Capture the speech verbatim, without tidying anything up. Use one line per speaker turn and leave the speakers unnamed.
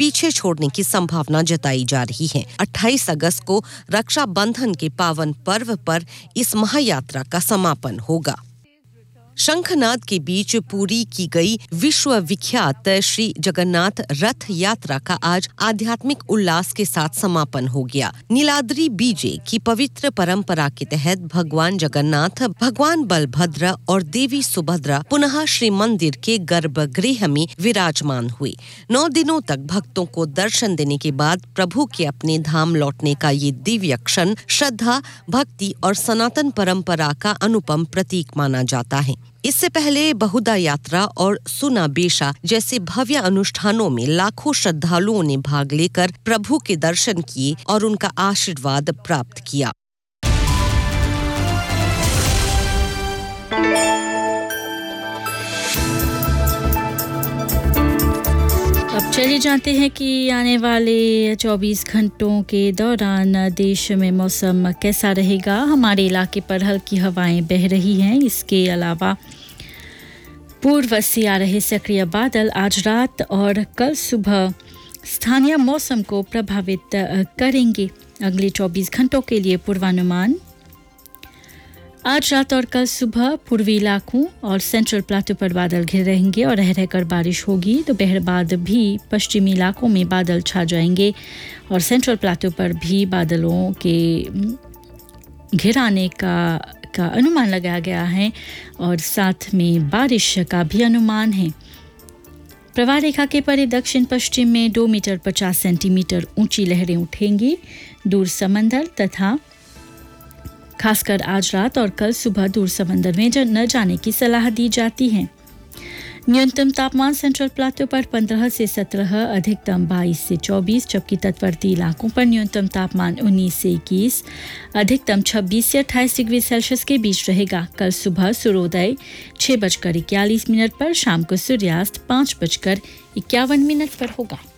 पीछे छोड़ने की संभावना जताई जा रही है। अट्ठाईस अगस्त को रक्षाबंधन के पावन पर्व पर इस महायात्रा का समापन होगा। शंखनाद के बीच पूरी की गई विश्व विख्यात श्री जगन्नाथ रथ यात्रा का आज आध्यात्मिक उल्लास के साथ समापन हो गया। नीलाद्री बीजे की पवित्र परंपरा के तहत भगवान जगन्नाथ, भगवान बलभद्र और देवी सुभद्रा पुनः श्री मंदिर के गर्भगृह में विराजमान हुए। नौ दिनों तक भक्तों को दर्शन देने के बाद प्रभु के अपने धाम लौटने का ये दिव्य क्षण श्रद्धा, भक्ति और सनातन परंपरा का अनुपम प्रतीक माना जाता है। इससे पहले बहुदा यात्रा और सुना बेशा जैसे भव्य अनुष्ठानों में लाखों श्रद्धालुओं ने भाग लेकर प्रभु के दर्शन किए और उनका आशीर्वाद प्राप्त किया।
अब चले जाते हैं कि आने वाले चौबीस घंटों के दौरान देश में मौसम कैसा रहेगा। हमारे इलाके पर हल्की हवाएं बह रही हैं। इसके अलावा पूर्व से आ रहे सक्रिय बादल आज रात और कल सुबह स्थानीय मौसम को प्रभावित करेंगे। अगले चौबीस घंटों के लिए पूर्वानुमान। आज रात और कल सुबह पूर्वी इलाकों और सेंट्रल प्लाटू पर बादल घिर रहेंगे और रह रहकर बारिश होगी। दोपहर बाद भी पश्चिमी इलाकों में बादल छा जाएंगे और सेंट्रल प्लाटू पर भी बादलों के घिराने का का अनुमान लगाया गया है और साथ में बारिश का भी अनुमान है। प्रवाह रेखा के परे दक्षिण पश्चिम में दो मीटर पचास सेंटीमीटर ऊंची लहरें उठेंगी। दूर समंदर तथा खासकर आज रात और कल सुबह दूर समंदर में न जाने की सलाह दी जाती है। न्यूनतम तापमान सेंट्रल प्लाटू पर पंद्रह से सत्रह, अधिकतम बाईस से चौबीस, जबकि तटवर्ती इलाकों पर न्यूनतम तापमान उन्नीस से इक्कीस, अधिकतम छब्बीस से अट्ठाईस डिग्री सेल्सियस के बीच रहेगा। कल सुबह सूर्योदय छः बजकर इक्यालीस मिनट पर, शाम को सूर्यास्त पाँच बजकर इक्यावन मिनट पर होगा।